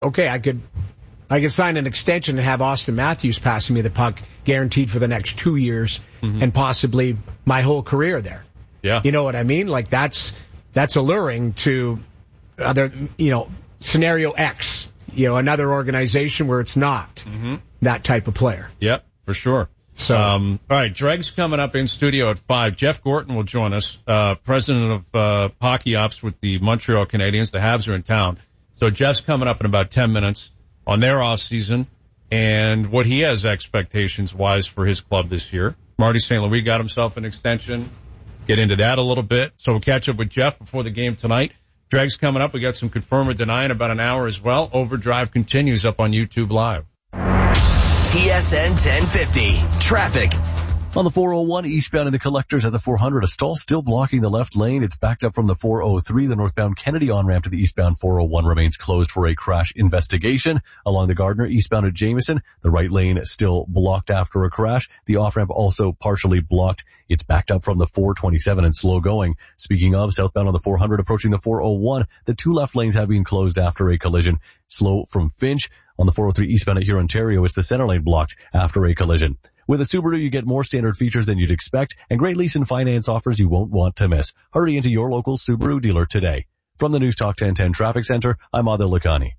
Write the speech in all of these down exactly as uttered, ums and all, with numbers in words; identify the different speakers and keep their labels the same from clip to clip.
Speaker 1: okay, I could, I could sign an extension and have Austin Matthews passing me the puck guaranteed for the next two years mm-hmm. and possibly my whole career there.
Speaker 2: Yeah.
Speaker 1: You know what I mean? Like that's, that's alluring to other, you know, scenario X, you know, another organization where it's not mm-hmm. that type of player.
Speaker 2: Yep, for sure.
Speaker 1: So,
Speaker 2: um, all right, Dreg's coming up in studio at five. Jeff Gorton will join us, uh, president of, uh, hockey ops with the Montreal Canadiens. The Habs are in town. So Jeff's coming up in about ten minutes on their off season and what he has expectations wise for his club this year. Marty Saint Louis got himself an extension. Get into that a little bit. So we'll catch up with Jeff before the game tonight. Dreg's coming up. We got some confirm or deny in about an hour as well. Overdrive continues up on YouTube Live.
Speaker 3: T S N ten fifty. Traffic.
Speaker 4: On the four oh one eastbound in the Collectors at the four hundred, a stall still blocking the left lane. It's backed up from the four oh three. The northbound Kennedy on-ramp to the eastbound four oh one remains closed for a crash investigation. Along the Gardner eastbound at Jameson, the right lane still blocked after a crash. The off-ramp also partially blocked. It's backed up from the four twenty-seven and slow going. Speaking of, southbound on the four hundred approaching the four oh one, the two left lanes have been closed after a collision. Slow from Finch. On the four oh three eastbound at Huron, Ontario, it's the center lane blocked after a collision. With a Subaru, you get more standard features than you'd expect and great lease and finance offers you won't want to miss. Hurry into your local Subaru dealer today. From the News Talk ten ten Traffic Center, I'm Adil Lakhani.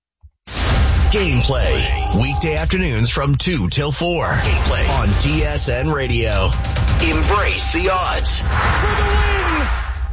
Speaker 3: Gameplay. Weekday afternoons from two till four. Gameplay on T S N Radio. Embrace the odds. For the win!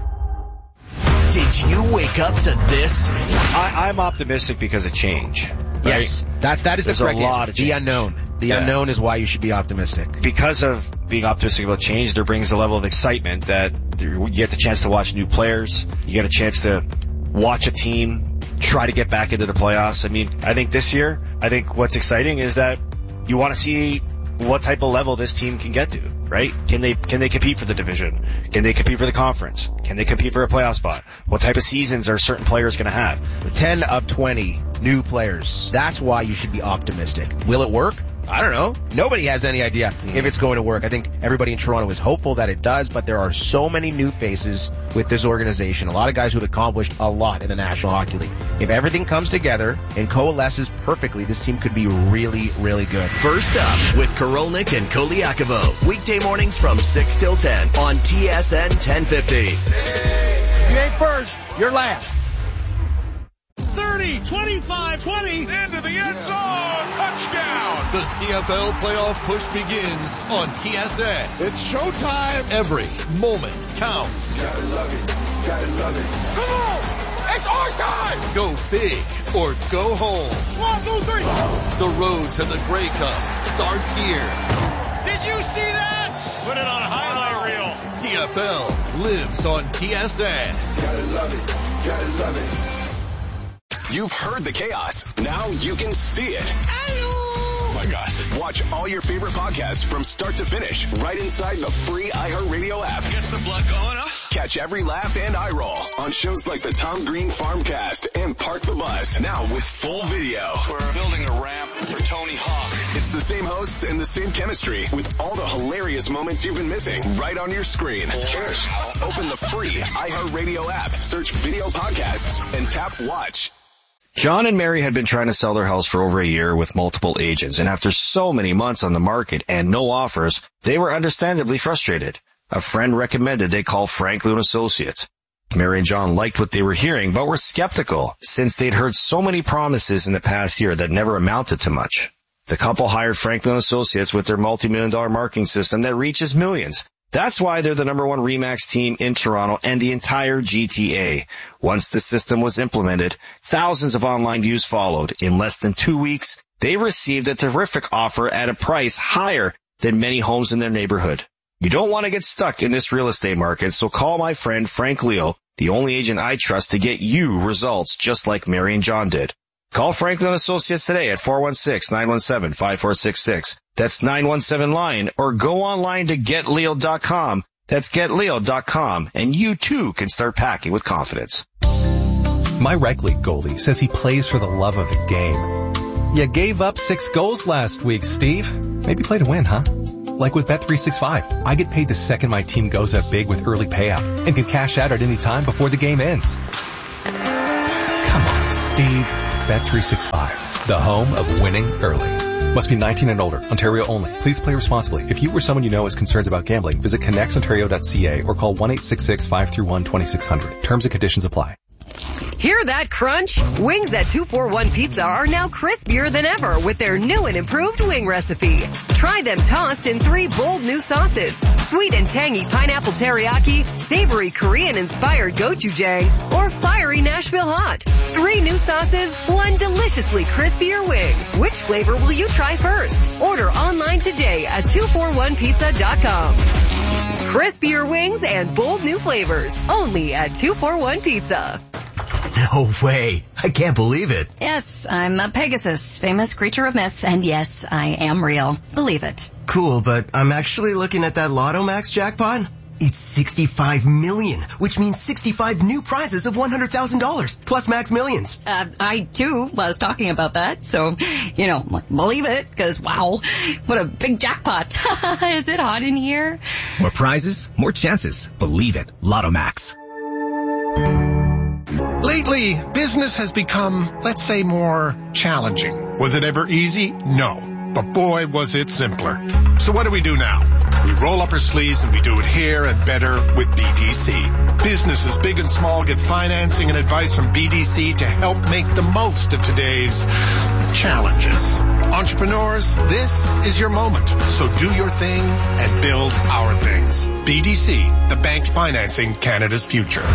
Speaker 3: Did you wake up to this?
Speaker 5: I, I'm optimistic because of change. Right?
Speaker 6: Yes, that's, that is
Speaker 5: There's
Speaker 6: the correct
Speaker 5: a lot
Speaker 6: answer.
Speaker 5: of
Speaker 6: The
Speaker 5: change.
Speaker 6: unknown. The
Speaker 5: Yeah.
Speaker 6: unknown is why you should be optimistic.
Speaker 5: Because of being optimistic about change, there brings a level of excitement that you get the chance to watch new players. You get a chance to watch a team try to get back into the playoffs. I mean, I think this year, I think what's exciting is that you want to see what type of level this team can get to, right? Can they, can they compete for the division? Can they compete for the conference? Can they compete for a playoff spot? What type of seasons are certain players going to have?
Speaker 6: ten of twenty new players. That's why you should be optimistic. Will it work? I don't know. Nobody has any idea mm. if it's going to work. I think everybody in Toronto is hopeful that it does, but there are so many new faces with this organization. A lot of guys who have accomplished a lot in the National Hockey League. If everything comes together and coalesces perfectly, this team could be really, really good.
Speaker 3: First up with Korolnik and Koliakovo. Weekday mornings from six till ten on T S N ten fifty.
Speaker 7: You ain't first, you're last.
Speaker 8: thirty, twenty-five, twenty, into the end zone, touchdown!
Speaker 9: The C F L playoff push begins on T S N.
Speaker 8: It's showtime!
Speaker 9: Every moment counts.
Speaker 8: Gotta love it, gotta love it. Come on! It's our time!
Speaker 9: Go big or go home.
Speaker 8: One, two, three!
Speaker 9: The road to the Grey Cup starts here.
Speaker 8: Did you see that? Put it on a highlight reel.
Speaker 9: C F L lives on T S N.
Speaker 8: Gotta love it, gotta love it.
Speaker 10: You've heard the chaos. Now you can see it. Oh my gosh. Watch all your favorite podcasts from start to finish right inside the free iHeartRadio app.
Speaker 8: Gets the blood going, huh?
Speaker 10: Catch every laugh and eye roll on shows like the Tom Green Farmcast and Park the Bus. Now with full video.
Speaker 8: We're building a ramp for Tony Hawk.
Speaker 10: It's the same hosts and the same chemistry with all the hilarious moments you've been missing right on your screen. Cheers. Open the free iHeartRadio app, search video podcasts, and tap watch.
Speaker 5: John and Mary had been trying to sell their house for over a year with multiple agents, and after so many months on the market and no offers, they were understandably frustrated. A friend recommended they call Franklin Associates. Mary and John liked what they were hearing, but were skeptical since they'd heard so many promises in the past year that never amounted to much. The couple hired Franklin Associates with their multi-million dollar marketing system that reaches millions. That's why they're the number one RE/MAX team in Toronto and the entire G T A. Once the system was implemented, thousands of online views followed. In less than two weeks, they received a terrific offer at a price higher than many homes in their neighborhood. You don't want to get stuck in this real estate market, so call my friend Frank Leo, the only agent I trust to get you results just like Mary and John did. Call Franklin Associates today at four one six, nine one seven, five four six six. That's nine one seven line, or go online to get leo dot com. That's get leo dot com, and you too can start packing with confidence.
Speaker 11: My rec league goalie says he plays for the love of the game. You gave up six goals last week, Steve. Maybe play to win, huh? Like with Bet three sixty-five, I get paid the second my team goes up big with early payout and can cash out at any time before the game ends. Come on, Steve. Bet three sixty-five, the home of winning early. Must be nineteen and older. Ontario only. Please play responsibly. If you or someone you know has concerns about gambling, visit connects ontario dot c a or call one eight six six, five three one, two six zero zero. Terms and conditions apply.
Speaker 12: Hear that crunch? Wings at two forty-one Pizza are now crispier than ever with their new and improved wing recipe. Try them tossed in three bold new sauces: sweet and tangy pineapple teriyaki, savory Korean-inspired gochujang, or fiery Nashville hot. Three new sauces, one deliciously crispier wing. Which flavor will you try first? Order online today at two forty-one pizza dot com. Crispier wings and bold new flavors, only at two forty-one Pizza.
Speaker 3: No way. I can't believe it.
Speaker 13: Yes, I'm a Pegasus, famous creature of myth, and yes, I am real. Believe it.
Speaker 3: Cool, but I'm actually looking at that Lotto Max jackpot. It's sixty-five million, which means sixty-five new prizes of one hundred thousand dollars, plus Max Millions.
Speaker 13: Uh, I, too, was talking about that, so, you know, believe it, because, wow, what a big jackpot. Is it hot in here?
Speaker 14: More prizes, more chances. Believe it. Lotto Max.
Speaker 15: Lately, business has become, let's say, more challenging. Was it ever easy? No. But boy, was it simpler. So what do we do now? We roll up our sleeves and we do it here and better with B D C. Businesses big and small get financing and advice from B D C to help make the most of today's challenges. Entrepreneurs, this is your moment. So do your thing and build our things. B D C, the bank financing Canada's future.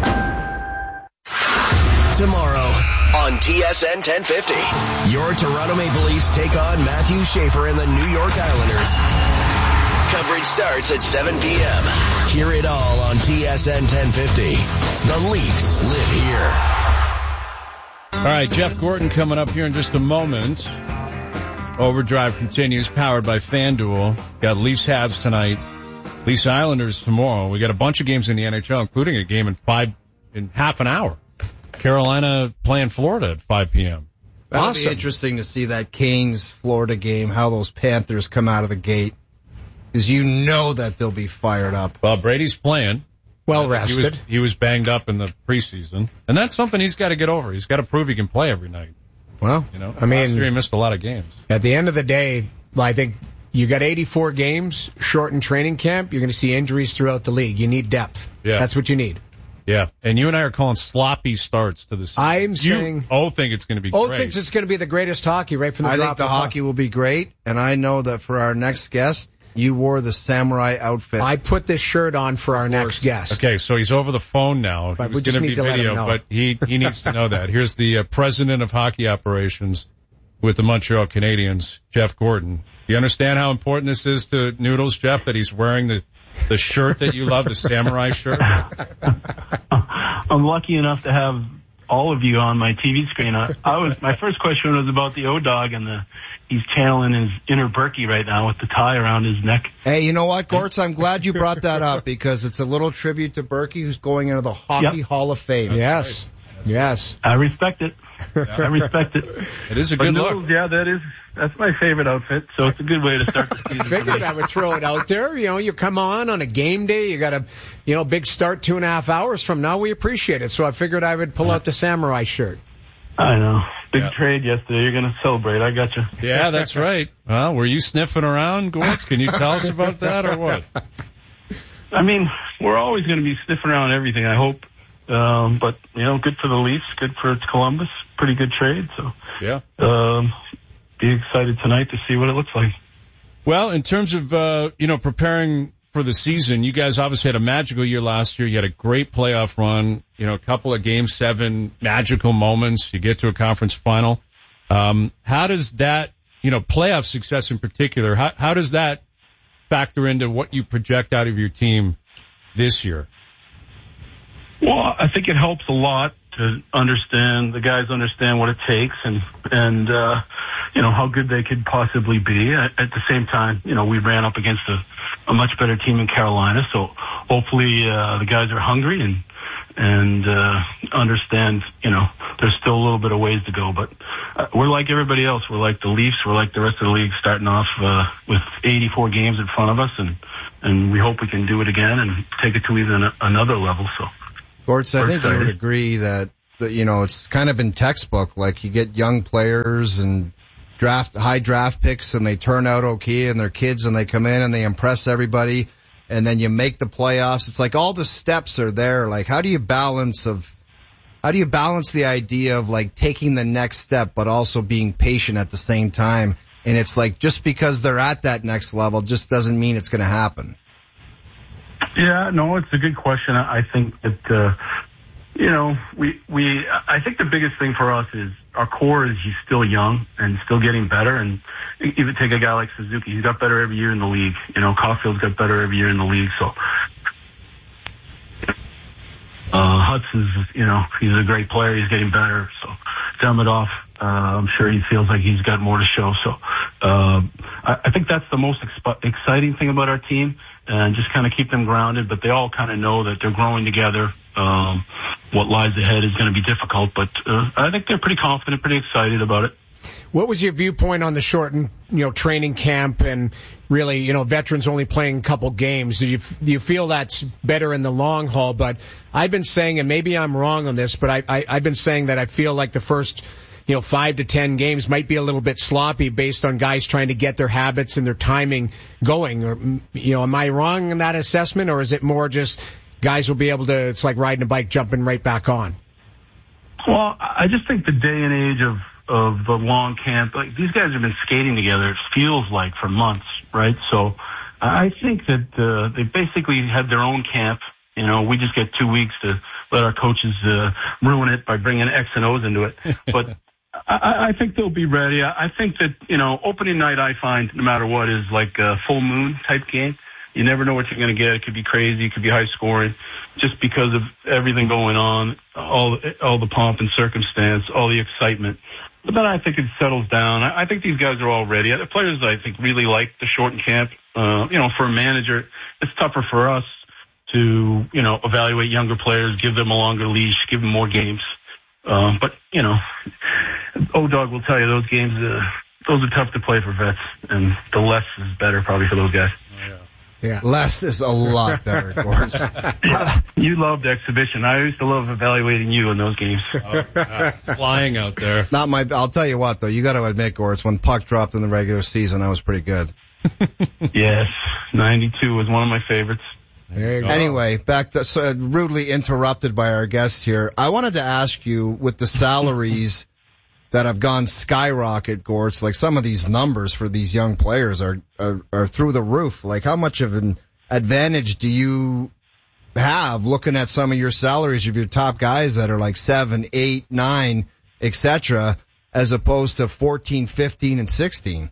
Speaker 3: Tomorrow on T S N ten fifty, your Toronto Maple Leafs take on Matthew Schaefer and the New York Islanders. Coverage starts at seven p.m. Hear it all on T S N ten fifty. The Leafs live here.
Speaker 2: All right, Jeff Gordon coming up here in just a moment. Overdrive continues, powered by FanDuel. Got Leafs Habs tonight, Leafs Islanders tomorrow. We got a bunch of games in the N H L, including a game in five in half an hour. Carolina playing Florida at five p.m.
Speaker 16: That'll
Speaker 2: Awesome.
Speaker 16: be interesting to see that Canes-Florida game, how those Panthers come out of the gate. Because you know that they'll be fired up.
Speaker 2: Well, Brady's playing.
Speaker 1: Well
Speaker 2: Uh,
Speaker 1: rested.
Speaker 2: He was, he was banged up in the preseason. And that's something he's got to get over. He's got to prove he can play every night.
Speaker 1: Well,
Speaker 2: You know,
Speaker 1: I mean,
Speaker 2: last year he missed a lot of games.
Speaker 1: at the end of the day, well, I think you got eighty-four games, shortened training camp. You're going to see injuries throughout the league. You need depth.
Speaker 2: Yeah.
Speaker 1: That's what you need.
Speaker 2: Yeah. And you and I are calling sloppy starts to this.
Speaker 1: I'm
Speaker 2: you
Speaker 1: saying.
Speaker 2: all think it's going to be
Speaker 1: Oh,
Speaker 2: great.
Speaker 1: thinks it's going to be the greatest hockey right from the
Speaker 16: I
Speaker 1: drop
Speaker 16: think the
Speaker 1: of
Speaker 16: hockey will be great, and I know that for our next guest, you wore the samurai outfit.
Speaker 1: I put this shirt on for our next guest.
Speaker 2: Okay, so he's over the phone now.
Speaker 1: But
Speaker 2: He
Speaker 1: we
Speaker 2: was
Speaker 1: just
Speaker 2: going to
Speaker 1: need
Speaker 2: be
Speaker 1: to let him
Speaker 2: video,
Speaker 1: know.
Speaker 2: but he, he needs to know that. Here's the uh, president of hockey operations with the Montreal Canadiens, Jeff Gordon. You understand how important this is to Noodles, Jeff, that he's wearing the, the shirt that you love, the samurai shirt?
Speaker 17: I'm lucky enough to have all of you on my T V screen. I, I was my first question was about the O-Dog and the he's channeling his inner Berkey right now with the tie around his neck.
Speaker 16: Hey, you know what, Gortz? I'm glad you brought that up because it's a little tribute to Berkey, who's going into the Hockey
Speaker 17: Yep.
Speaker 16: Hall of Fame.
Speaker 1: Yes. Yes.
Speaker 17: I respect it. I respect it.
Speaker 2: It is a
Speaker 17: But
Speaker 2: good
Speaker 17: Noodles,
Speaker 2: look.
Speaker 17: yeah, that is that's my favorite outfit. So it's a good way to start the season.
Speaker 1: Figured I would throw it out there. You know, you come on on a game day. You got a, you know, big start two and a half hours from now. We appreciate it. So I figured I would pull out the samurai shirt.
Speaker 17: I know. Big
Speaker 2: Yeah.
Speaker 17: trade yesterday. You're going to celebrate. I got you.
Speaker 2: Yeah, that's right. Well, were you sniffing around, Gortz? Can you tell us about that or what?
Speaker 17: I mean, we're always going to be sniffing around everything, I hope. Um, but, you know, good for the Leafs, good for Columbus. Pretty good trade. So,
Speaker 2: Yeah.
Speaker 17: um, be excited tonight to see what it looks like.
Speaker 2: Well, in terms of, uh, you know, preparing for the season, you guys obviously had a magical year last year. You had a great playoff run, you know, a couple of game seven magical moments. You get to a conference final. Um, how does that, you know, playoff success in particular, how, how does that factor into what you project out of your team this year?
Speaker 17: Well, I think it helps a lot to understand, the guys understand what it takes and, and, uh, you know, how good they could possibly be. At, at the same time, you know, we ran up against a, a much better team in Carolina. So hopefully, uh, the guys are hungry and, and, uh, understand, you know, there's still a little bit of ways to go, but uh, we're like everybody else. We're like the Leafs. We're like the rest of the league starting off, uh, with eighty-four games in front of us. And, and we hope we can do it again and take it to even a, another level. So.
Speaker 16: Gortz, I
Speaker 17: We're
Speaker 16: think you would
Speaker 17: excited.
Speaker 16: agree that you know, it's kind of been textbook. Like you get young players and draft high draft picks, and they turn out okay, and they're kids, and they come in and they impress everybody, and then you make the playoffs. It's like all the steps are there. Like how do you balance of how do you balance the idea of like taking the next step, but also being patient at the same time? And it's like just because they're at that next level just doesn't mean it's going to happen.
Speaker 17: Yeah, no, it's a good question. I think that, uh, you know, we, we, I think the biggest thing for us is our core is he's still young and still getting better. And even take a guy like Suzuki, he's got better every year in the league. You know, Caulfield's got better every year in the league. So, uh, Hudson's, you know, he's a great player. He's getting better. So, Demidov, uh, I'm sure he feels like he's got more to show. So, uh, I, I think that's the most exp- exciting thing about our team. And just kind of keep them grounded, but they all kind of know that they're growing together. Um, what lies ahead is going to be difficult, but uh, I think they're pretty confident, pretty excited about it.
Speaker 1: What was your viewpoint on the shortened, you know, training camp and really, you know, veterans only playing a couple games? Do you do you feel that's better in the long haul? But I've been saying, and maybe I'm wrong on this, but I, I I've been saying that I feel like the first, you know, five to ten games might be a little bit sloppy based on guys trying to get their habits and their timing going. Or, you know, am I wrong in that assessment, or is it more just guys will be able to, it's like riding a bike, jumping right back on?
Speaker 17: Well, I just think the day and age of, of the long camp, like these guys have been skating together, it feels like for months, right? So I think that, uh, they basically had their own camp. You know, we just get two weeks to let our coaches, uh, ruin it by bringing X and O's into it. But I, I think they'll be ready. I think that, you know, opening night, I find, no matter what, is like a full moon type game. You never know what you're going to get. It could be crazy. It could be high scoring just because of everything going on, all, all the pomp and circumstance, all the excitement. But then I think it settles down. I, I think these guys are all ready. The players, I think, really like the shortened camp. Uh, you know, for a manager, it's tougher for us to, you know, evaluate younger players, give them a longer leash, give them more games. Um, but, you know, O-Dog will tell you those games, uh, those are tough to play for vets, and the less is better probably for those guys.
Speaker 16: Yeah. Yeah. Less is a lot better, of course.
Speaker 17: Yeah. You loved exhibition. I used to love evaluating you in those games.
Speaker 2: Oh, God. Flying out there.
Speaker 16: Not my, I'll tell you what though, you gotta admit, Gortz, when puck dropped in the regular season, I was pretty good.
Speaker 17: Yes. ninety-two was one of my favorites.
Speaker 16: There you go. Anyway, back to, so rudely interrupted by our guest here. I wanted to ask you, with the salaries that have gone skyrocket, Gortz, like some of these numbers for these young players are, are, are through the roof. Like how much of an advantage do you have looking at some of your salaries of your top guys that are like seven, eight, nine, et cetera, as opposed to fourteen, fifteen, and sixteen?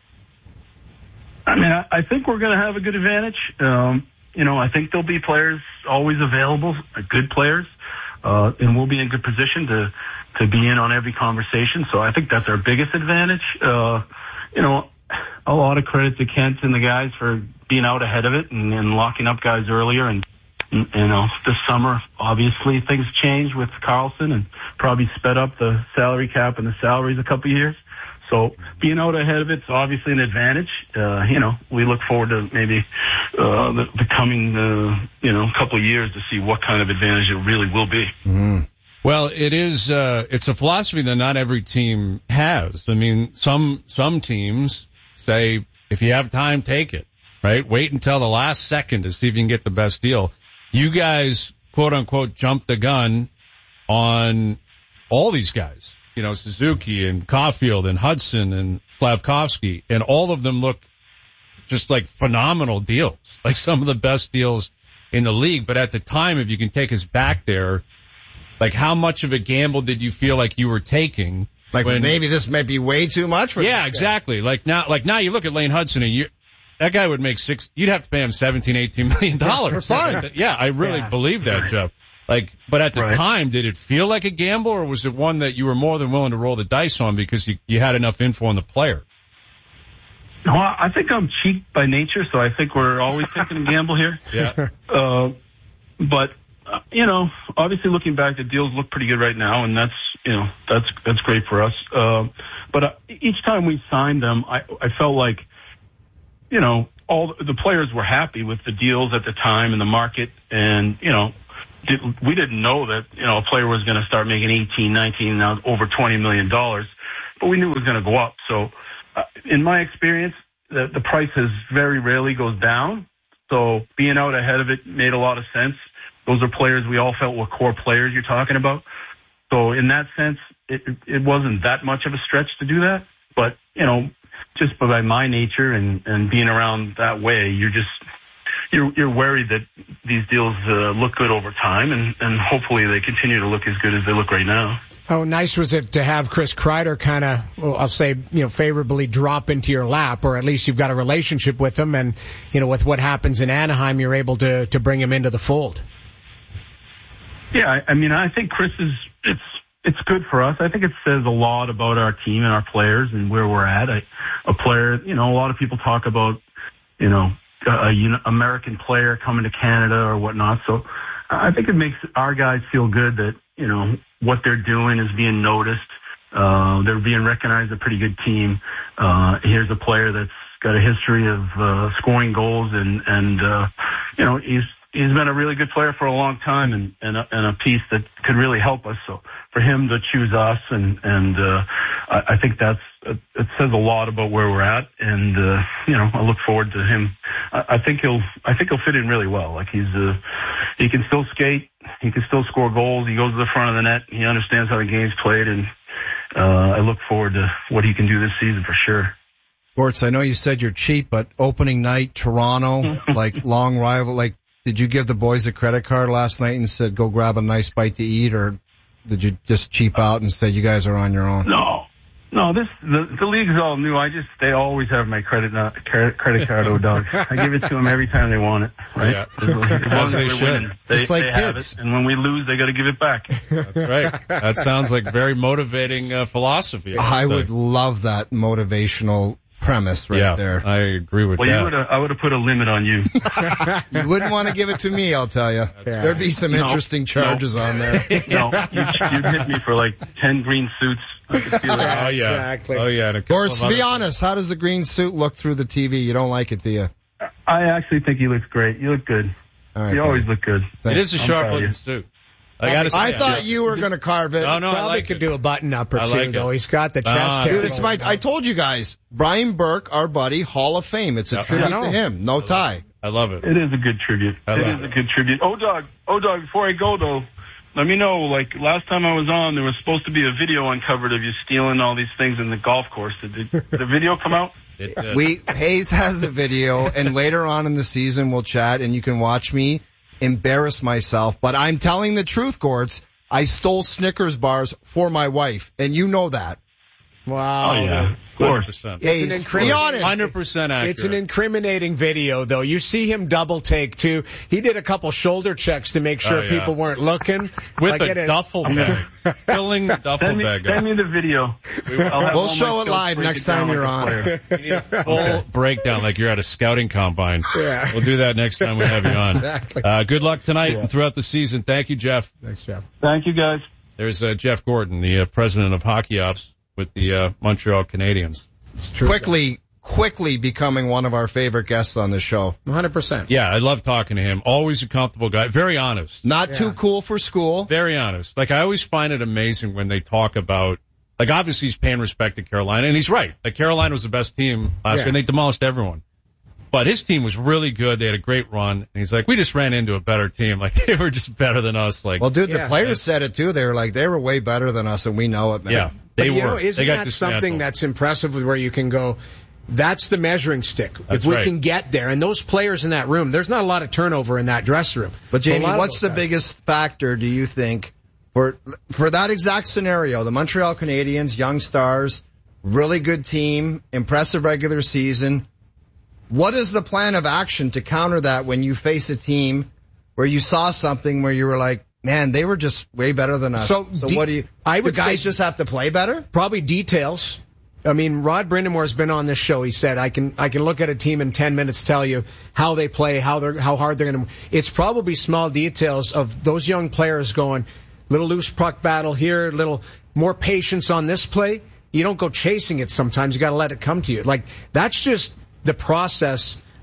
Speaker 17: I mean, I, I think we're going to have a good advantage. Um, you know, I think there'll be players always available, uh, good players, uh, and we'll be in good position to, to be in on every conversation. So I think that's our biggest advantage. Uh, you know, a lot of credit to Kent and the guys for being out ahead of it and, and locking up guys earlier. And, and, you know, this summer, obviously things changed with Carlson and probably sped up the salary cap and the salaries a couple of years. So being out ahead of it's obviously an advantage. Uh, you know, we look forward to maybe, uh, the, the coming, uh, you know, couple of years to see what kind of advantage it really will be.
Speaker 16: Mm-hmm.
Speaker 2: Well, it is, uh, it's a philosophy that not every team has. I mean, some, some teams say, if you have time, take it, right? Wait until the last second to see if you can get the best deal. You guys, quote unquote, jumped the gun on all these guys. You know, Suzuki and Caulfield and Hudson and Slavkovsky, and all of them look just like phenomenal deals, like some of the best deals in the league. But at the time, if you can take us back there, like how much of a gamble did you feel like you were taking?
Speaker 16: Like
Speaker 2: when,
Speaker 16: maybe this might be way too much for
Speaker 2: yeah,
Speaker 16: this
Speaker 2: exactly. Like now, like now you look at Lane Hudson and you, that guy would make six, you'd have to pay him seventeen, eighteen million dollars.
Speaker 16: For fun.
Speaker 2: Yeah, I really yeah. believe that, Jeff. Like, but at the right. time, did it feel like a gamble, or was it one that you were more than willing to roll the dice on because you, you had enough info on the player?
Speaker 17: No, I think I'm cheap by nature, so I think we're always taking a gamble here.
Speaker 2: Yeah.
Speaker 17: Uh, but, uh, you know, obviously looking back, the deals look pretty good right now, and that's, you know, that's, that's great for us. Uh, but uh, each time we signed them, I, I felt like, you know, all the players were happy with the deals at the time in the market, and you know, did, we didn't know that you know a player was going to start making eighteen, nineteen, now over twenty million dollars, but we knew it was going to go up. So, uh, in my experience, the, the price has very rarely goes down. So being out ahead of it made a lot of sense. Those are players we all felt were core players you're talking about. So in that sense, it, it wasn't that much of a stretch to do that. But, you know, just by my nature and, and being around that way, you're just, you're, you're worried that these deals uh, look good over time, and, and hopefully they continue to look as good as they look right now.
Speaker 1: How nice was it to have Chris Kreider kind of, well, I'll say, you know, favorably drop into your lap, or at least you've got a relationship with him, and, you know, with what happens in Anaheim, you're able to, to bring him into the fold.
Speaker 17: Yeah, I, I mean, I think Chris is, it's, it's good for us. I think it says a lot about our team and our players and where we're at. I, a player, you know, a lot of people talk about, you know, a, a American player coming to Canada or whatnot. So I think it makes our guys feel good that, you know, what they're doing is being noticed. Uh, they're being recognized as a pretty good team. Uh, here's a player that's got a history of, uh, scoring goals and, and, uh, you know, he's, he's been a really good player for a long time, and, and, a, and a piece that could really help us. So for him to choose us, and, and, uh, I, I think that's, it says a lot about where we're at. And, uh, you know, I look forward to him. I, I think he'll, I think he'll fit in really well. Like he's, uh, he can still skate. He can still score goals. He goes to the front of the net. He understands how the game's played. And, uh, I look forward to what he can do this season for sure.
Speaker 16: Gortz, I know you said you're cheap, but opening night, Toronto, like long rival, like, did you give the boys a credit card last night and said, go grab a nice bite to eat, or did you just cheap out and say you guys are on your own?
Speaker 17: No, no, this, the, the league's all new. I just, they always have my credit, not, credit card, O-Dog. I give it to them every time they want it, right?
Speaker 2: Yeah.
Speaker 17: As long as
Speaker 2: they
Speaker 17: we're
Speaker 2: should.
Speaker 17: winning, they,
Speaker 16: It's like
Speaker 17: they have
Speaker 16: kids.
Speaker 17: it. And when we lose, they gotta give it back.
Speaker 2: That's right. That sounds like very motivating uh, philosophy.
Speaker 16: I would love that motivational premise right
Speaker 2: yeah,
Speaker 16: there.
Speaker 2: I agree with
Speaker 17: Well,
Speaker 2: that.
Speaker 17: you would have, I would have put a limit on you.
Speaker 16: You wouldn't want to give it to me, I'll tell you.
Speaker 1: Yeah.
Speaker 16: There'd be some
Speaker 17: No,
Speaker 16: interesting charges
Speaker 17: no.
Speaker 16: on there.
Speaker 17: No, you'd, you'd hit me for like ten green suits. I could feel it.
Speaker 2: Oh, yeah.
Speaker 1: Exactly.
Speaker 2: Oh, yeah. and a couple
Speaker 16: Gortz,
Speaker 2: of
Speaker 16: be
Speaker 2: other-
Speaker 16: honest, how does the green suit look through the T V? You don't like it, do you?
Speaker 17: I actually think he looks great. You look good.
Speaker 16: All right,
Speaker 17: you
Speaker 16: buddy.
Speaker 17: always look good.
Speaker 2: It is a
Speaker 17: I'm
Speaker 2: sharp
Speaker 17: proud of
Speaker 2: looking
Speaker 17: you.
Speaker 2: suit. I gotta say,
Speaker 16: I
Speaker 2: yeah.
Speaker 16: thought you were going to carve it.
Speaker 2: No, no, I
Speaker 1: Probably
Speaker 2: like
Speaker 1: could
Speaker 2: it.
Speaker 1: do a button up or
Speaker 2: I
Speaker 1: two,
Speaker 2: like it.
Speaker 1: though. He's got the chest
Speaker 2: Ah,
Speaker 1: hair.
Speaker 16: Dude, it's my, I told you guys, Brian Burke, our buddy, Hall of Fame. It's a
Speaker 2: Yeah.
Speaker 16: tribute
Speaker 1: I know.
Speaker 16: to him. No tie.
Speaker 2: I love it.
Speaker 17: It is a good tribute.
Speaker 2: I
Speaker 17: It
Speaker 2: love
Speaker 17: is
Speaker 2: it.
Speaker 17: a good tribute. Oh, dog. Oh, dog. Before I go though, let me know. Like last time I was on, there was supposed to be a video uncovered of you stealing all these things in the golf course. Did the, the video come out?
Speaker 2: It, uh,
Speaker 16: We, Hayes has the video, and later on in the season we'll chat and you can watch me embarrass myself. But I'm telling the truth, Gortz. I stole Snickers bars for my wife, and you know that.
Speaker 1: Wow.
Speaker 17: Oh yeah, of course.
Speaker 2: one hundred percent.
Speaker 16: Hayes,
Speaker 1: an
Speaker 16: be
Speaker 1: incredible-
Speaker 16: honest.
Speaker 2: one hundred percent accurate.
Speaker 1: It's an incriminating video, though. You see him double take, too. He did a couple shoulder checks to make sure
Speaker 2: Oh, yeah.
Speaker 1: people weren't looking.
Speaker 2: With
Speaker 1: Like,
Speaker 2: a
Speaker 1: it is-
Speaker 2: duffel bag. Filling the duffel
Speaker 17: Send me,
Speaker 2: bag
Speaker 17: send
Speaker 2: up.
Speaker 17: me the video. I'll have
Speaker 16: We'll
Speaker 17: all
Speaker 16: show
Speaker 17: my
Speaker 16: it
Speaker 17: skills
Speaker 16: live
Speaker 17: break
Speaker 16: next
Speaker 17: it down
Speaker 16: time
Speaker 17: like
Speaker 16: you're
Speaker 17: a
Speaker 16: on.
Speaker 17: player.
Speaker 2: You need a full breakdown like you're at a scouting combine.
Speaker 1: Yeah.
Speaker 2: We'll do that next time we have you on.
Speaker 1: Exactly.
Speaker 2: Uh, good luck tonight
Speaker 17: Yeah.
Speaker 2: and throughout the season. Thank you, Jeff.
Speaker 1: Thanks, Jeff.
Speaker 17: Thank you, guys.
Speaker 2: There's uh, Jeff Gordon, the uh, president of Hockey Ops with the uh, Montreal Canadiens.
Speaker 16: Quickly, quickly becoming one of our favorite guests on the show.
Speaker 1: one hundred percent.
Speaker 2: Yeah, I love talking to him. Always a comfortable guy. Very honest.
Speaker 16: Not
Speaker 1: Yeah.
Speaker 16: too cool for school.
Speaker 2: Very honest. Like, I always find it amazing when they talk about, like, obviously he's paying respect to Carolina, and he's right. Like, Carolina was the best team last
Speaker 1: Yeah.
Speaker 2: year, and they demolished everyone. But his team was really good. They had a great run. And he's like, we just ran into a better team. Like, they were just better than us. Like,
Speaker 16: Well, dude, the
Speaker 1: Yeah.
Speaker 16: players said it too. They were like, they were way better than us, and we know it, man.
Speaker 2: yeah, they
Speaker 1: But, you
Speaker 2: were.
Speaker 1: know, isn't
Speaker 2: they got
Speaker 1: that
Speaker 2: dismantled.
Speaker 1: something that's impressive where you can go, that's the measuring stick.
Speaker 2: That's
Speaker 1: if we
Speaker 2: right.
Speaker 1: can get there, and those players in that room, there's not a lot of turnover in that dressing room.
Speaker 16: But Jamie,
Speaker 1: A lot of
Speaker 16: what's
Speaker 1: those
Speaker 16: the
Speaker 1: guys.
Speaker 16: biggest factor, do you think, for for that exact scenario? The Montreal Canadiens, young stars, really good team, impressive regular season. What is the plan of action to counter that when you face a team where you saw something where you were like, man, they were just way better than us?
Speaker 1: So
Speaker 16: So
Speaker 1: de-
Speaker 16: what do you?
Speaker 1: I would
Speaker 16: do guys
Speaker 1: say-
Speaker 16: just have to play better?
Speaker 1: Probably details. I mean, Rod Brindamore's been on this show. He said, I can, I can look at a team in ten minutes, tell you how they play, how they're, how hard they're going to, it's probably small details of those young players going, little loose puck battle here, little more patience on this play. You don't go chasing it sometimes. You got to let it come to you. Like, that's just the process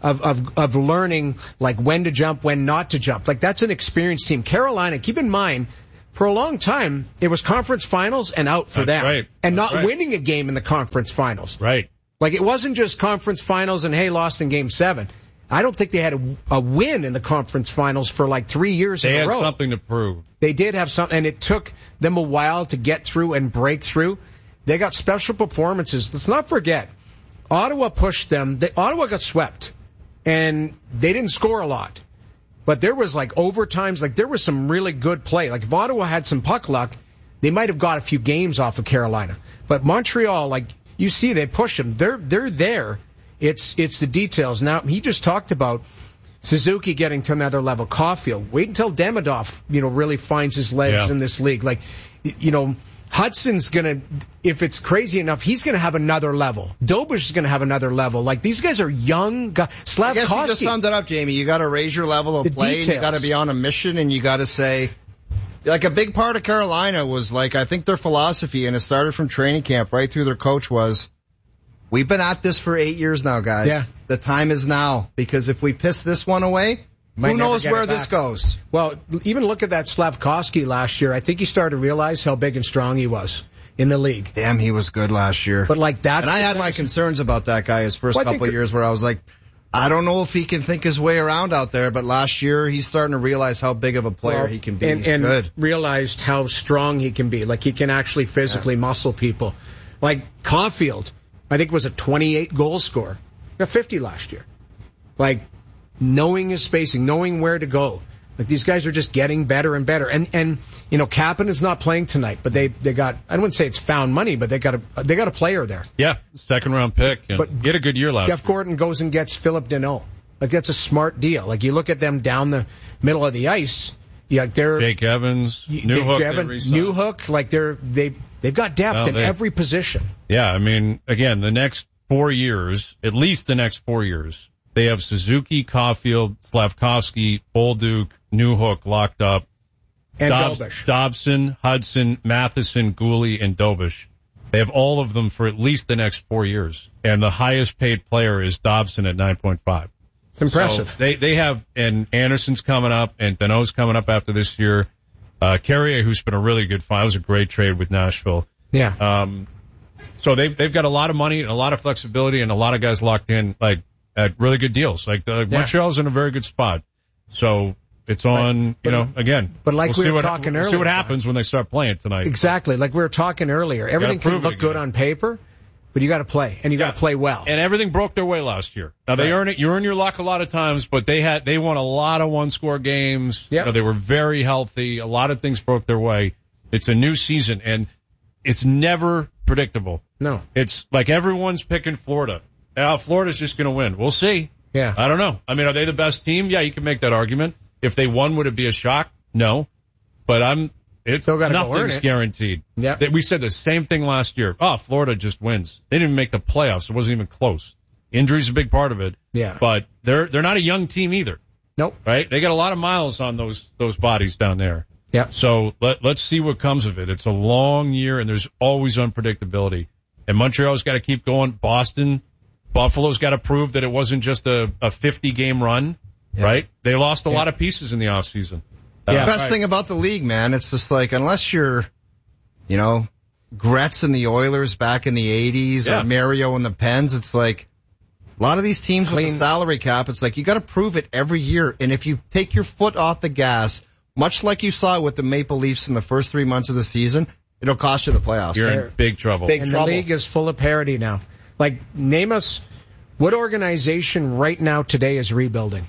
Speaker 1: of, of, of learning, like, when to jump, when not to jump. Like, that's an experienced team. Carolina, keep in mind, for a long time, it was conference finals and out for
Speaker 2: That's
Speaker 1: them.
Speaker 2: right.
Speaker 1: And
Speaker 2: That's
Speaker 1: not
Speaker 2: right.
Speaker 1: winning a game in the conference finals.
Speaker 2: Right.
Speaker 1: Like, it wasn't just conference finals and, hey, lost in game seven. I don't think they had a, a win in the conference finals for like three years
Speaker 2: They
Speaker 1: in a row.
Speaker 2: had something to prove.
Speaker 1: They did have something, and it took them a while to get through and break through. They got special performances. Let's not forget, Ottawa pushed them. They, Ottawa got swept, and they didn't score a lot. But there was like overtimes, like there was some really good play. Like if Ottawa had some puck luck, they might have got a few games off of Carolina. But Montreal, like you see, they push them. They're they're there. It's it's the details. Now he just talked about Suzuki getting to another level. Caulfield. Wait until Demidov, you know, really finds his legs
Speaker 2: Yeah.
Speaker 1: in this league. Like, you know, Hudson's gonna, if it's crazy enough, he's gonna have another level. Dobish is gonna have another level. Like, these guys are young guys.
Speaker 16: I guess you
Speaker 1: Slavkovsky.
Speaker 16: just summed it up, Jamie. You got to raise your level of
Speaker 1: The
Speaker 16: play. And you
Speaker 1: details.
Speaker 16: got to be on a mission, and you got to say, like a big part of Carolina was like, I think their philosophy, and it started from training camp right through their coach was, we've been at this for eight years now, guys.
Speaker 1: Yeah.
Speaker 16: The time is now, because if we piss this one away,
Speaker 1: Might
Speaker 16: who
Speaker 1: never
Speaker 16: knows
Speaker 1: get
Speaker 16: where
Speaker 1: it
Speaker 16: this
Speaker 1: back.
Speaker 16: goes?
Speaker 1: Well, even look at that Slavkovsky last year. I think he started to realize how big and strong he was in the league.
Speaker 16: Damn, he was good last year.
Speaker 1: But like that's
Speaker 16: and I
Speaker 1: the
Speaker 16: had my
Speaker 1: next-
Speaker 16: concerns about that guy his first
Speaker 1: Well, I
Speaker 16: couple of
Speaker 1: think-
Speaker 16: years where I was like, I don't know if he can think his way around out there, but last year he's starting to realize how big of a player
Speaker 1: Well,
Speaker 16: he can be.
Speaker 1: and,
Speaker 16: He's
Speaker 1: and
Speaker 16: good.
Speaker 1: realized how strong he can be. Like he can actually physically muscle people. Like Caulfield, I think was a twenty-eight goal scorer. He got fifty last year. Like knowing his spacing, knowing where to go. Like these guys are just getting better and better. And and you know, Kapanen is not playing tonight, but they they got, I wouldn't say it's found money, but they got a they got a player there.
Speaker 2: Yeah, second round pick. And
Speaker 1: But
Speaker 2: he had a good year last
Speaker 1: Jeff
Speaker 2: year.
Speaker 1: Gordon goes and gets Philip Deneau. Like that's a smart deal. Like you look at them down the middle of the ice. Yeah, they're
Speaker 2: Jake Evans,
Speaker 1: Jake
Speaker 2: Newhook, they
Speaker 1: Evans,
Speaker 2: re-signed.
Speaker 1: Newhook. Like they're they they've got depth
Speaker 2: No,
Speaker 1: in
Speaker 2: they-
Speaker 1: every position.
Speaker 2: Yeah, I mean, again, the next four years, at least the next four years, they have Suzuki, Caulfield, Slavkovsky, Bolduc, Newhook locked up.
Speaker 1: And
Speaker 2: Dobs-
Speaker 1: Dobish.
Speaker 2: Dobson, Hudson, Matheson, Gooley, and Dobish. They have all of them for at least the next four years. And the highest paid player is Dobson at nine point five.
Speaker 1: It's impressive.
Speaker 2: So they, they have, and Anderson's coming up, and Deneau's coming up after this year. Uh, Carrier, who's been a really good find, was a great trade with Nashville.
Speaker 1: Yeah.
Speaker 2: Um, so they've, they've got a lot of money and a lot of flexibility and a lot of guys locked in, like, at really good deals. Like, the,
Speaker 1: Yeah.
Speaker 2: Montreal's in a very good spot. So it's on,
Speaker 1: But-
Speaker 2: you know, again.
Speaker 1: but like
Speaker 2: we'll
Speaker 1: we
Speaker 2: see
Speaker 1: were
Speaker 2: what,
Speaker 1: talking
Speaker 2: we'll see
Speaker 1: earlier,
Speaker 2: what happens when they start playing tonight.
Speaker 1: Exactly. Like we were talking earlier. Everything can
Speaker 2: prove it
Speaker 1: look good
Speaker 2: again.
Speaker 1: on paper, but you got to play, and you got to play well.
Speaker 2: And everything broke their way last year. Now they
Speaker 1: Right.
Speaker 2: earn it. You earn your luck a lot of times, but they had they won a lot of one score games.
Speaker 1: Yep.
Speaker 2: You know, they were very healthy. A lot of things broke their way. It's a new season, and it's never predictable.
Speaker 1: No.
Speaker 2: It's like everyone's picking Florida. Now Florida's just going to win. We'll see.
Speaker 1: Yeah.
Speaker 2: I don't know. I mean, are they the best team? Yeah, you can make that argument. If they won, would it be a shock? No. But I'm. It's
Speaker 1: Still gotta go earn
Speaker 2: nothing's
Speaker 1: it.
Speaker 2: guaranteed.
Speaker 1: Yeah.
Speaker 2: They- We said the same thing last year. Oh, Florida just wins. They didn't even make the playoffs. It wasn't even close. Injuries a big part of it.
Speaker 1: Yeah.
Speaker 2: But they're they're not a young team either.
Speaker 1: Nope.
Speaker 2: Right? They got a lot of miles on those those bodies down there.
Speaker 1: Yeah.
Speaker 2: So let let's see what comes of it. It's a long year and there's always unpredictability. And Montreal's got to keep going. Boston, Buffalo's got to prove that it wasn't just a, a fifty game run.
Speaker 16: Yeah.
Speaker 2: Right? They lost a
Speaker 1: Yeah.
Speaker 2: lot of pieces in the off season.
Speaker 16: Yeah.
Speaker 2: Uh,
Speaker 16: Best
Speaker 2: right.
Speaker 16: thing about the league, man, it's just like, unless you're, you know, Gretz and the Oilers back in the eighties
Speaker 2: Yeah.
Speaker 16: or Mario and the Pens, it's like, a lot of these teams with
Speaker 1: Clean.
Speaker 16: the salary cap, it's like, you gotta prove it every year. And if you take your foot off the gas, much like you saw with the Maple Leafs in the first three months of the season, it'll cost you the playoffs.
Speaker 2: You're
Speaker 1: They're-
Speaker 2: in big trouble.
Speaker 16: Big
Speaker 1: and
Speaker 16: trouble.
Speaker 1: the league is full of parity now. Like, name us what organization right now today is rebuilding.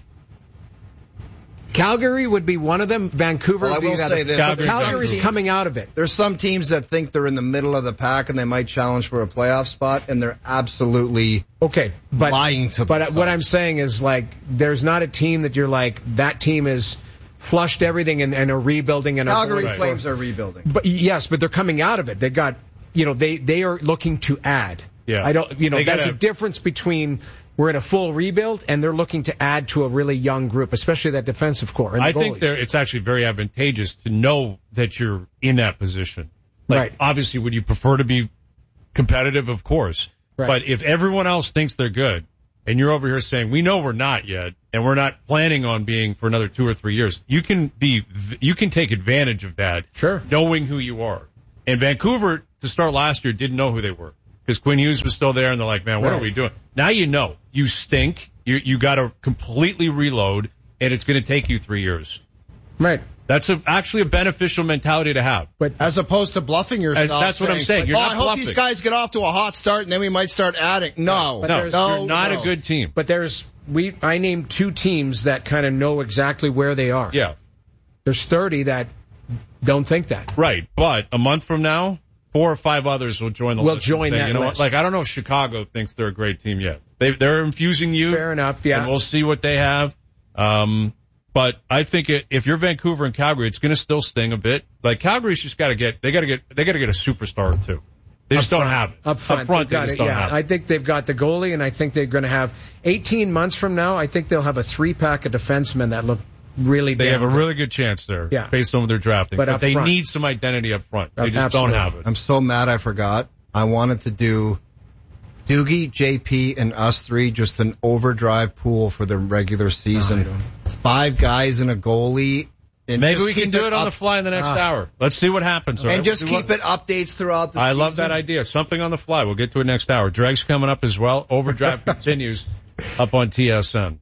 Speaker 1: Calgary would be one of them. Vancouver
Speaker 16: Well, I
Speaker 1: would be
Speaker 16: will
Speaker 1: another.
Speaker 16: say this.
Speaker 1: But
Speaker 2: Calgary's
Speaker 1: Calgary's
Speaker 16: Calgary-
Speaker 1: coming out of it.
Speaker 16: There's some teams that think they're in the middle of the pack and they might challenge for a playoff spot, and they're absolutely
Speaker 1: Okay, but
Speaker 16: lying to
Speaker 1: but
Speaker 16: themselves.
Speaker 1: what I'm saying is, like, there's not a team that you're like, that team is flushed everything and, and are rebuilding and are
Speaker 16: Calgary
Speaker 1: going for-
Speaker 16: Flames are rebuilding.
Speaker 1: But yes, but they're coming out of it. They got, you know, they they are looking to add.
Speaker 2: Yeah.
Speaker 1: I don't, you know,
Speaker 2: They
Speaker 1: there's
Speaker 2: gotta-
Speaker 1: a difference between we're in a full rebuild and they're looking to add to a really young group, especially that defensive core. And the
Speaker 2: I think
Speaker 1: goalies.
Speaker 2: there, it's actually very advantageous to know that you're in that position. Like,
Speaker 1: Right.
Speaker 2: obviously, would you prefer to be competitive? Of course.
Speaker 1: Right.
Speaker 2: But if everyone else thinks they're good, and you're over here saying, we know we're not yet, and we're not planning on being for another two or three years, you can be, you can take advantage of that.
Speaker 1: Sure.
Speaker 2: Knowing who you are. And Vancouver, to start last year, didn't know who they were. Because Quinn Hughes was still there, and they're like, man, what
Speaker 1: right.
Speaker 2: are we doing? Now you know. You stink. You, you gotta completely reload, and it's gonna take you three years.
Speaker 1: Right.
Speaker 2: That's a, actually a beneficial mentality to have.
Speaker 16: But as opposed to bluffing yourself.
Speaker 2: As, that's
Speaker 16: saying,
Speaker 2: what I'm saying. You're
Speaker 16: oh,
Speaker 2: not
Speaker 16: I hope
Speaker 2: bluffing.
Speaker 16: these guys get off to a hot start and then we might start adding. No.
Speaker 1: But
Speaker 2: no,
Speaker 16: no,
Speaker 2: you're not
Speaker 16: no.
Speaker 2: a good team.
Speaker 1: But there's, we, I named two teams that kind of know exactly where they are.
Speaker 2: Yeah.
Speaker 1: There's thirty that don't think that.
Speaker 2: Right. But a month from now, four or five others will join the
Speaker 1: We'll
Speaker 2: list.
Speaker 1: join
Speaker 2: and say,
Speaker 1: that
Speaker 2: you know
Speaker 1: list.
Speaker 2: what? Like, I don't know if Chicago thinks they're a great team yet. They, they're infusing youth.
Speaker 1: Fair enough, yeah.
Speaker 2: And we'll see what they have. Um, But I think it, if you're Vancouver and Calgary, it's going to still sting a bit. Like Calgary's just got to get, they got to get, they got to get a superstar or two. They just
Speaker 1: Up
Speaker 2: don't
Speaker 1: front.
Speaker 2: have it.
Speaker 1: Up front,
Speaker 2: Up front
Speaker 1: they've
Speaker 2: they
Speaker 1: got
Speaker 2: just
Speaker 1: it,
Speaker 2: don't
Speaker 1: yeah.
Speaker 2: have it.
Speaker 1: I think they've got the goalie, and I think they're going to have eighteen months from now. I think they'll have a three pack of defensemen that look really.
Speaker 2: They
Speaker 1: damn
Speaker 2: have a
Speaker 1: good.
Speaker 2: really good chance there,
Speaker 1: Yeah.
Speaker 2: based on what they're drafting.
Speaker 1: But
Speaker 2: But,
Speaker 1: up
Speaker 2: they
Speaker 1: front.
Speaker 2: need some identity up front. They
Speaker 1: Uh,
Speaker 2: just
Speaker 1: absolutely.
Speaker 2: don't have it.
Speaker 16: I'm so mad I forgot. I wanted to do Doogie, J P, and us three, just an overdrive pool for the regular season.
Speaker 1: No,
Speaker 16: Five guys and a goalie. And
Speaker 2: Maybe
Speaker 16: just
Speaker 2: we can
Speaker 16: keep
Speaker 2: do it on
Speaker 16: up-
Speaker 2: the fly in the next
Speaker 16: Ah.
Speaker 2: hour. Let's see what happens. all right?
Speaker 16: And just
Speaker 2: We'll
Speaker 16: keep
Speaker 2: see
Speaker 16: it updates throughout the
Speaker 2: I
Speaker 16: season.
Speaker 2: love that idea. Something on the fly. We'll get to it next hour. Dreg's coming up as well. Overdrive continues up on T S N.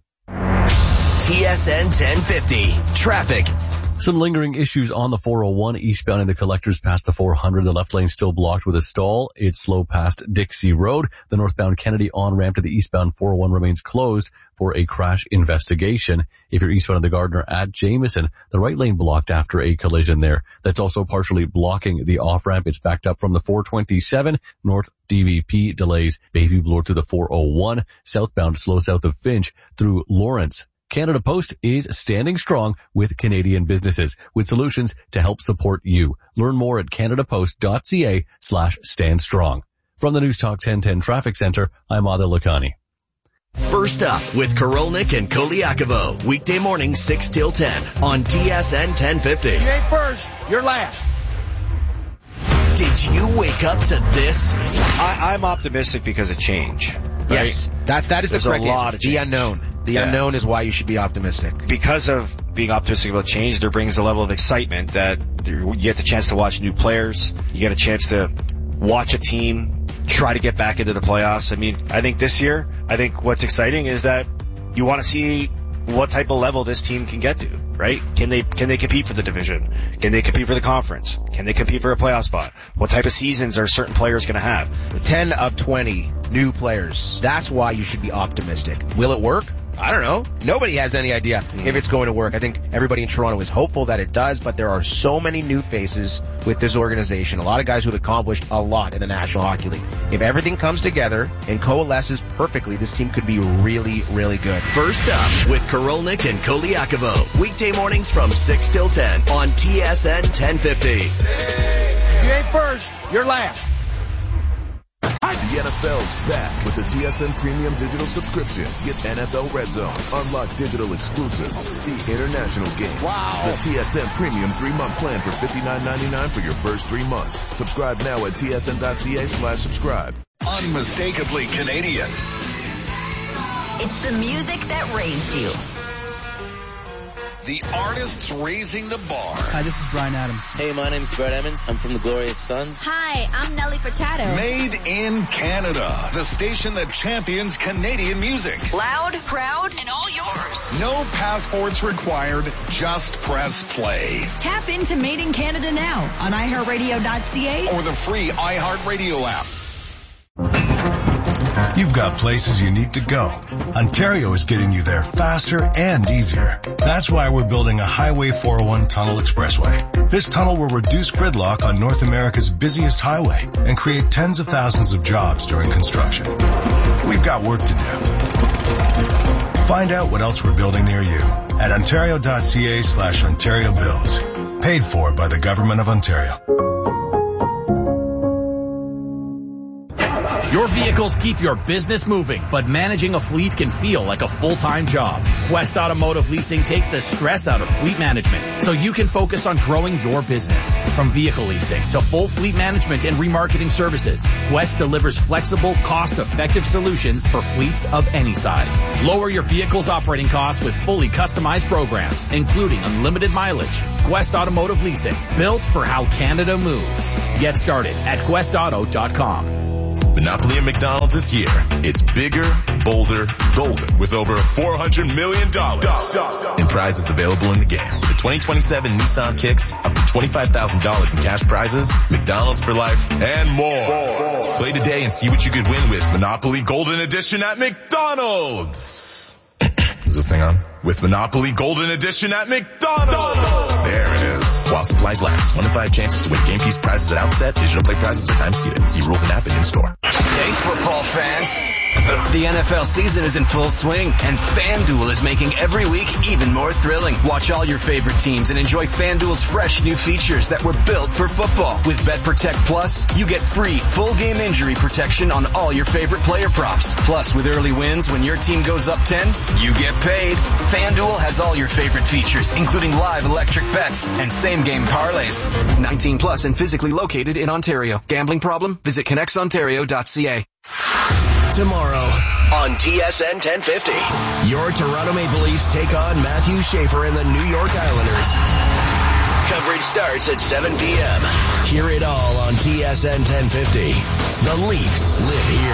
Speaker 3: T S N ten fifty. Traffic.
Speaker 4: Some lingering issues on the four oh one eastbound in the collectors past the four hundred. The left lane still blocked with a stall. It's slow past Dixie Road. The northbound Kennedy on-ramp to the eastbound four oh one remains closed for a crash investigation. If you're eastbound of the Gardner at Jameson, the right lane blocked after a collision there. That's also partially blocking the off-ramp. It's backed up from the four twenty-seven. North D V P delays Bayview Bloor to the four oh one. Southbound slow south of Finch through Lawrence. Canada Post is standing strong with Canadian businesses with solutions to help support you. Learn more at canadapost.ca slash stand strong. From the News Talk ten ten Traffic Center, I'm Adil Lakhani.
Speaker 3: First up with Korolnik and Koliakovo. Weekday morning six till ten on T S N ten fifty.
Speaker 7: You ain't first, you're last.
Speaker 3: Did you wake up to this?
Speaker 5: I, I'm optimistic because of change. Right?
Speaker 6: Yes, that's that is
Speaker 5: There's
Speaker 6: the correct
Speaker 5: a lot
Speaker 6: answer.
Speaker 5: of
Speaker 6: The
Speaker 5: change.
Speaker 6: unknown. The
Speaker 5: Yeah.
Speaker 6: unknown is why you should be optimistic.
Speaker 5: Because of being optimistic about change, there brings a level of excitement that you get the chance to watch new players. You get a chance to watch a team try to get back into the playoffs. I mean, I think this year, I think what's exciting is that you want to see what type of level this team can get to, right? Can they, can they compete for the division? Can they compete for the conference? Can they compete for a playoff spot? What type of seasons are certain players going to have?
Speaker 6: ten of twenty new players. That's why you should be optimistic. Will it work? I don't know. Nobody has any idea mm. if it's going to work. I think everybody in Toronto is hopeful that it does, but there are so many new faces with this organization. A lot of guys who've accomplished a lot in the National Hockey League. If everything comes together and coalesces perfectly, this team could be really, really good.
Speaker 3: First up with Korolnik and Koliakovo. Weekday mornings from six till ten on T S N ten fifty.
Speaker 7: You ain't first, you're last.
Speaker 18: The N F L's back with the T S N Premium Digital subscription. Get N F L Red Zone, unlock digital exclusives, see international games.
Speaker 7: Wow.
Speaker 18: The T S N Premium three-month plan for fifty-nine ninety-nine for your first three months. Subscribe now at tsn.ca slash subscribe.
Speaker 10: Unmistakably Canadian.
Speaker 19: It's the music that raised you.
Speaker 10: The artists raising the bar.
Speaker 20: Hi, this is Brian Adams.
Speaker 21: Hey, my name's Brett Emmons. I'm from the Glorious Sons.
Speaker 22: Hi, I'm Nelly Furtado.
Speaker 10: Made in Canada. The station that champions Canadian music.
Speaker 19: Loud, proud, and all yours.
Speaker 10: No passports required. Just press play.
Speaker 22: Tap into Made in Canada now on i heart radio dot c a
Speaker 10: or the free iHeartRadio app.
Speaker 23: You've got places you need to go. Ontario is getting you there faster and easier. That's why we're building a Highway four oh one Tunnel Expressway. This tunnel will reduce gridlock on North America's busiest highway and create tens of thousands of jobs during construction. We've got work to do. Find out what else we're building near you at ontario.ca slash Ontario Builds. Paid for by the Government of Ontario.
Speaker 8: Your vehicles keep your business moving, but managing a fleet can feel like a full-time job. Quest Automotive Leasing takes the stress out of fleet management so you can focus on growing your business. From vehicle leasing to full fleet management and remarketing services, Quest delivers flexible, cost-effective solutions for fleets of any size. Lower your vehicle's operating costs with fully customized programs, including unlimited mileage. Quest Automotive Leasing, built for how Canada moves. Get started at quest auto dot com.
Speaker 9: Monopoly at McDonald's this year. It's bigger, bolder, golden with over four hundred million dollars in prizes available in the game. The twenty twenty-seven Nissan Kicks, up to twenty-five thousand dollars in cash prizes, McDonald's for life, and more. Play today and see what you could win with Monopoly Golden Edition at McDonald's. Is this thing on? With Monopoly Golden Edition at McDonald's. There it is. While supplies last. One in five chances to win game piece prizes at outset. Digital play prizes are time seated. See rules and app in store.
Speaker 20: Hey, football fans. The N F L season is in full swing, and FanDuel is making every week even more thrilling. Watch all your favorite teams and enjoy FanDuel's fresh new features that were built for football. With BetProtect Plus, you get free full game injury protection on all your favorite player props. Plus, with early wins, when your team goes up ten, you get paid. FanDuel has all your favorite features, including live electric bets and same-game parlays. nineteen plus and physically located in Ontario. Gambling problem? Visit connects ontario dot c a.
Speaker 3: Tomorrow on T S N ten fifty, your Toronto Maple Leafs take on Matthew Schaefer and the New York Islanders. Coverage starts at seven p.m. Hear it all on T S N ten fifty. The Leafs live here.